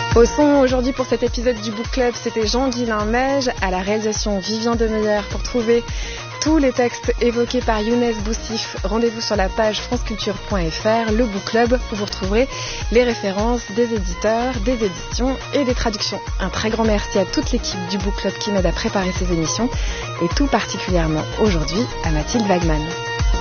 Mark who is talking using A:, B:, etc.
A: Au son aujourd'hui pour cet épisode du Book Club, c'était Jean-Guilain Meige, à la réalisation Vivien Demeyer. Pour trouver tous les textes évoqués par Younes Boussif, rendez-vous sur la page franceculture.fr, le Book Club, où vous retrouverez les références des éditeurs, des éditions et des traductions. Un très grand merci à toute l'équipe du Book Club qui m'aide à préparer ces émissions et tout particulièrement aujourd'hui à Mathilde Wagman.